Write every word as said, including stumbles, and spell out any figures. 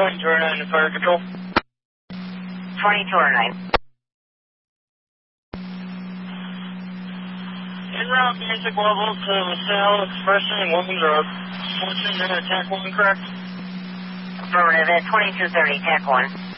twenty-two oh nine to Fire Control. twenty-two oh nine. En route basic level to LaSalle Expression and Women's Road. fourteen minute attack one, correct? Affirmative at twenty-two thirty, Tech one.